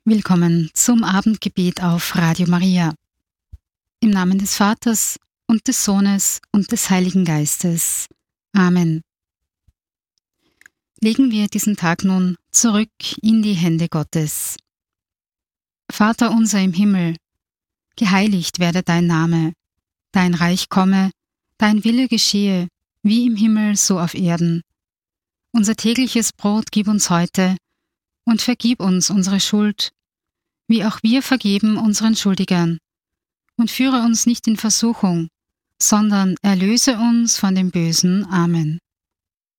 Willkommen zum Abendgebet auf Radio Maria. Im Namen des Vaters und des Sohnes und des Heiligen Geistes. Amen. Legen wir diesen Tag nun zurück in die Hände Gottes. Vater unser im Himmel, geheiligt werde dein Name, dein Reich komme, dein Wille geschehe, wie im Himmel so auf Erden. Unser tägliches Brot gib uns heute und vergib uns unsere Schuld, wie auch wir vergeben unseren Schuldigern. Und führe uns nicht in Versuchung, sondern erlöse uns von dem Bösen. Amen.